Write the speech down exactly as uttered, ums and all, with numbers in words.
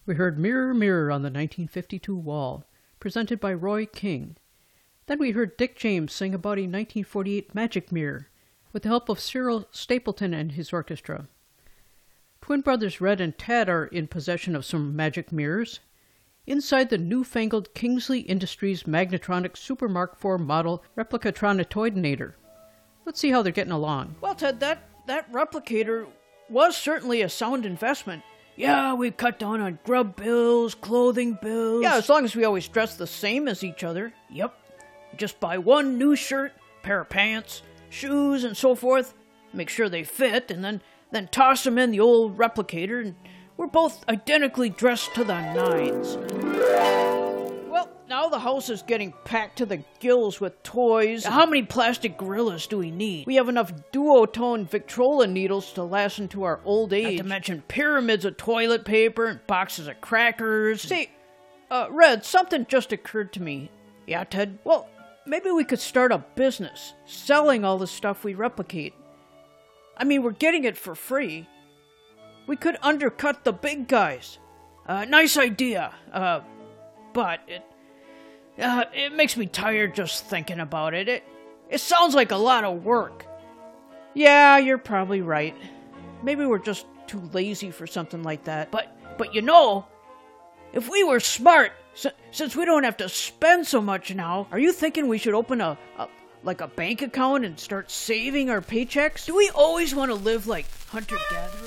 We heard Mirror, Mirror on the nineteen fifty-two Wall, presented by Roy King. Then we heard Dick James sing about a nineteen forty-eight Magic Mirror, with the help of Cyril Stapleton and his orchestra. Twin brothers Red and Tad are in possession of some magic mirrors. Inside the newfangled Kingsley Industries Magnetronic Super Mark four model Replicatronitoidinator. Let's see how they're getting along. Well, Ted, that, that replicator was certainly a sound investment. Yeah, we cut down on grub bills, clothing bills. Yeah, as long as we always dress the same as each other. Yep. Just buy one new shirt, pair of pants, shoes, and so forth. Make sure they fit, and then, then toss them in the old replicator, and we're both identically dressed to the nines. Well, now the house is getting packed to the gills with toys. How many plastic gorillas do we need? We have enough duotone Victrola needles to last into our old age. Not to mention pyramids of toilet paper and boxes of crackers. Say, uh, Red, something just occurred to me. Yeah, Ted? Well, maybe we could start a business, selling all the stuff we replicate. I mean, we're getting it for free. We could undercut the big guys. Uh, nice idea, uh, but it, uh, it makes me tired just thinking about it. It, it sounds like a lot of work. Yeah, you're probably right. Maybe we're just too lazy for something like that. But, but you know, if we were smart, s- since we don't have to spend so much now, are you thinking we should open a, a like a bank account and start saving our paychecks? Do we always want to live like hunter-gatherers?